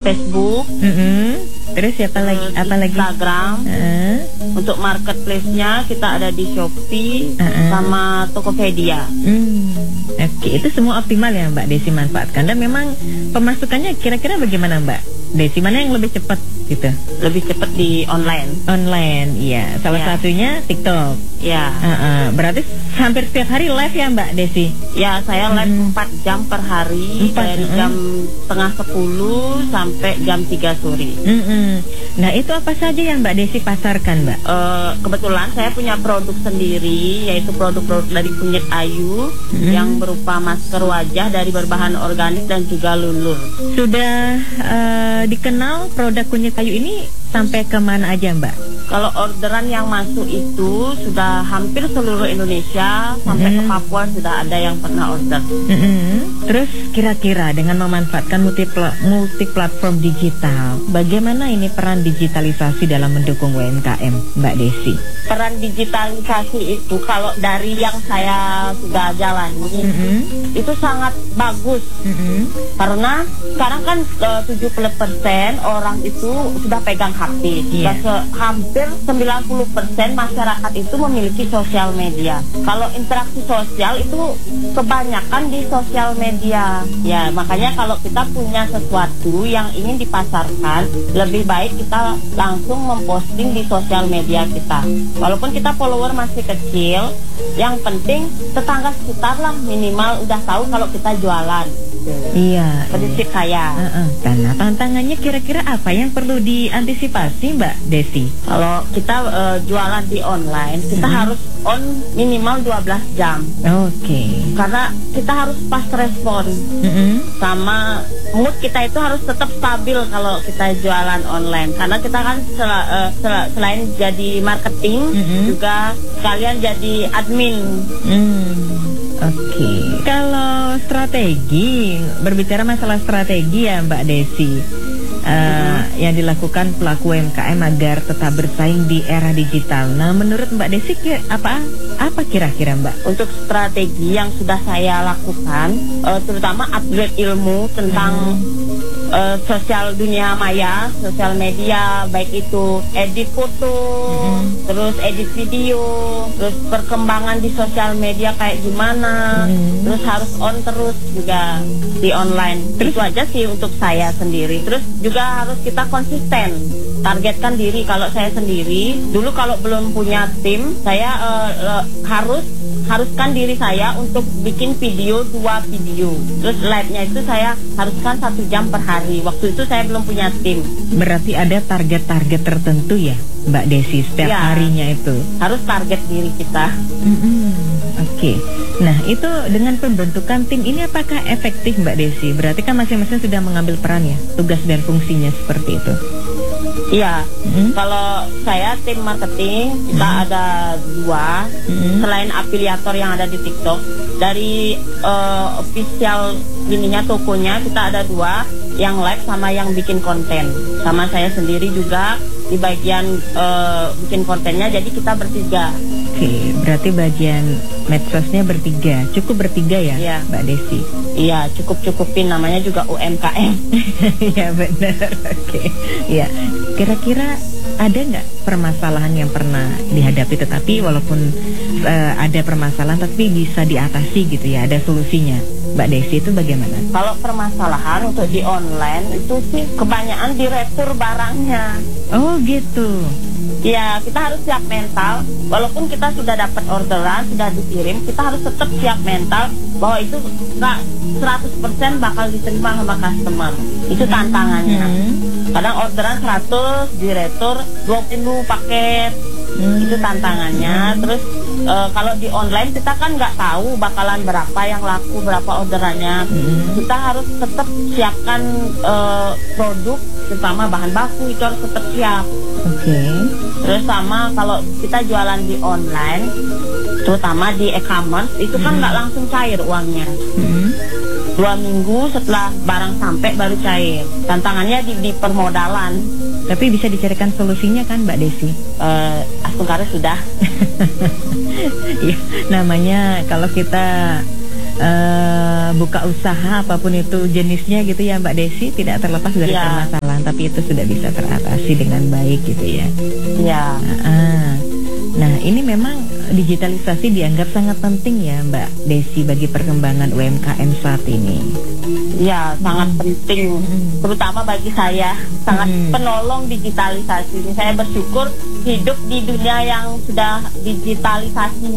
Facebook. Terus siapa lagi? Apa lagi? Instagram. Untuk marketplace-nya kita ada di Shopee sama Tokopedia. Oke, itu semua optimal ya Mbak Desi manfaatkan. Dan memang pemasukannya kira-kira bagaimana Mbak Desi? Mana yang lebih cepat gitu? Lebih cepat di online. Online, iya. Salah satunya TikTok. Ya. Berarti hampir setiap hari live ya Mbak Desi? Ya, saya live 4 jam per hari. Dari jam setengah 10 sampai jam 3 sore. Nah, itu apa saja yang Mbak Desi pasarkan Mbak? Kebetulan saya punya produk sendiri, yaitu produk-produk dari kunyit ayu yang berupa masker wajah dari berbahan organik dan juga lulur. Sudah dikenal produk kunyit ayu ini sampai kemana aja Mbak? Kalau orderan yang masuk itu sudah hampir seluruh Indonesia, sampai ke Papua sudah ada yang pernah order. Terus kira-kira dengan memanfaatkan multi platform digital, bagaimana ini peran digitalisasi dalam mendukung UMKM Mbak Desi? Peran digitalisasi itu kalau dari yang saya sudah jalani itu sangat bagus. Karena sekarang kan 70% orang itu sudah pegang HP. Hampir 90% masyarakat itu memiliki sosial media. Kalau interaksi sosial itu kebanyakan di sosial media. Ya, makanya kalau kita punya sesuatu yang ingin dipasarkan, lebih baik kita langsung memposting di sosial media kita. Walaupun kita follower masih kecil, yang penting tetangga sekitar lah minimal udah tahu kalau kita jualan. Iya. Prinsip saya. Karena tantangannya kira-kira apa yang perlu diantisipasi Mbak Desi? Kalau kita jualan di online, kita harus on minimal 12 jam. Karena kita harus fast respon. Sama mood kita itu harus tetap stabil kalau kita jualan online. Karena kita kan selain jadi marketing, juga sekalian jadi admin. Kalau strategi, berbicara masalah strategi ya Mbak Desi, yang dilakukan pelaku UMKM agar tetap bersaing di era digital. Nah, menurut Mbak Desi apa kira-kira Mbak? Untuk strategi yang sudah saya lakukan, terutama upgrade ilmu tentang sosial dunia maya, sosial media, baik itu edit foto, terus edit video, terus perkembangan di sosial media kayak gimana, terus harus on terus juga di online. Itu aja sih untuk saya sendiri. Terus juga harus kita konsisten, targetkan diri. Kalau saya sendiri, dulu kalau belum punya tim, saya haruskan diri saya untuk bikin 2 video. Terus live-nya itu saya haruskan 1 jam per hari. Waktu itu saya belum punya tim. Berarti ada target-target tertentu ya Mbak Desi setiap harinya itu? Harus target diri kita. Nah, itu dengan pembentukan tim ini apakah efektif Mbak Desi? Berarti kan masing-masing sudah mengambil peran ya, tugas dan fungsinya seperti itu. Iya, kalau saya tim marketing, kita ada 2. Selain afiliator yang ada di TikTok, dari official tokonya kita ada 2, yang live sama yang bikin konten. Sama saya sendiri juga di bagian bikin kontennya, jadi kita bertiga. Berarti bagian medsosnya bertiga. Cukup bertiga ya, Mbak Desi? Iya, cukupin, namanya juga UMKM. Iya benar. Iya. Kira-kira ada nggak permasalahan yang pernah dihadapi, tetapi walaupun ada permasalahan tapi bisa diatasi gitu ya, ada solusinya? Mbak Desi, itu bagaimana? Kalau permasalahan untuk di online itu sih kebanyakan diretur barangnya. Oh gitu. Ya, kita harus siap mental. Walaupun kita sudah dapat orderan, sudah dikirim, kita harus tetap siap mental bahwa itu nggak 100% bakal diterima sama customer. Itu tantangannya. Kadang orderan 100, diretur 20 paket. Itu tantangannya. Terus kalau di online kita kan nggak tahu bakalan berapa yang laku, berapa orderannya. Kita harus tetap siapkan produk, terutama bahan baku itu harus tetap siap. Terus sama kalau kita jualan di online, terutama di e-commerce, itu kan nggak langsung cair uangnya. 2 minggu setelah barang sampai baru cair. Tantangannya di permodalan. Tapi bisa dicarikan solusinya kan Mbak Desi? Asungkara sudah. Ya, namanya kalau kita buka usaha apapun itu jenisnya gitu ya Mbak Desi, tidak terlepas dari Ya. permasalahan, tapi itu sudah bisa teratasi dengan baik gitu ya. Ya. Nah, ini memang digitalisasi dianggap sangat penting ya Mbak Desi bagi perkembangan UMKM saat ini. Ya, sangat penting, terutama bagi saya, sangat penolong digitalisasi. Saya bersyukur hidup di dunia yang sudah digitalisasi.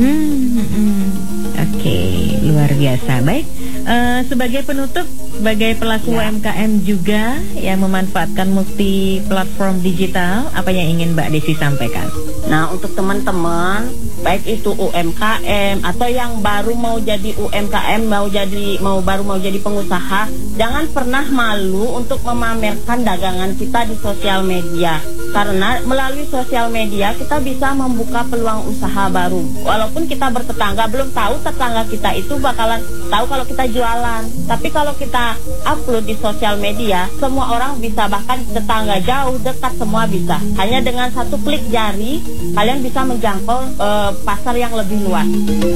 Oke, luar biasa. Baik, sebagai penutup, sebagai pelaku UMKM juga yang memanfaatkan multi platform digital, apa yang ingin Mbak Desi sampaikan? Nah, untuk teman-teman, baik itu UMKM atau yang baru mau jadi UMKM, baru mau jadi pengusaha, jangan pernah malu untuk memamerkan dagangan kita di sosial media. Karena melalui sosial media kita bisa membuka peluang usaha baru. Walaupun kita bertetangga, belum tahu tetangga kita itu bakalan tahu kalau kita jualan. Tapi kalau kita upload di sosial media, semua orang bisa, bahkan tetangga jauh, dekat, semua bisa. Hanya dengan satu klik jari, kalian bisa menjangkau pasar yang lebih luas.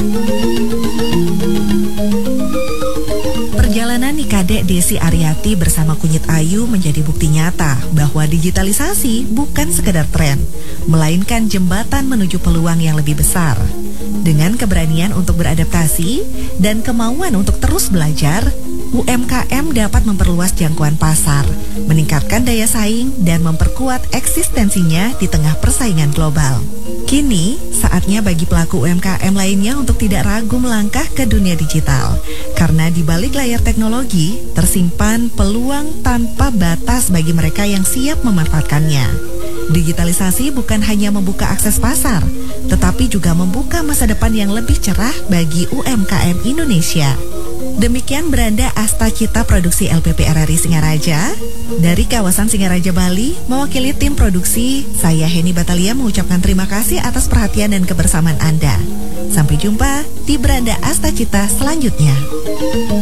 Perjalanan Nikadek Desi Aryati bersama Kunyit Ayu menjadi bukti nyata bahwa digitalisasi bukan sekedar tren, melainkan jembatan menuju peluang yang lebih besar. Dengan keberanian untuk beradaptasi dan kemauan untuk terus belajar, UMKM dapat memperluas jangkauan pasar, meningkatkan daya saing, dan memperkuat eksistensinya di tengah persaingan global. Kini, saatnya bagi pelaku UMKM lainnya untuk tidak ragu melangkah ke dunia digital. Karena di balik layar teknologi, tersimpan peluang tanpa batas bagi mereka yang siap memanfaatkannya. Digitalisasi bukan hanya membuka akses pasar, tetapi juga membuka masa depan yang lebih cerah bagi UMKM Indonesia. Demikian beranda Asta Cita Produksi LPP RRI Singaraja. Dari kawasan Singaraja, Bali, mewakili tim produksi, saya Heni Batalia mengucapkan terima kasih atas perhatian dan kebersamaan Anda. Sampai jumpa di beranda Asta Cita selanjutnya.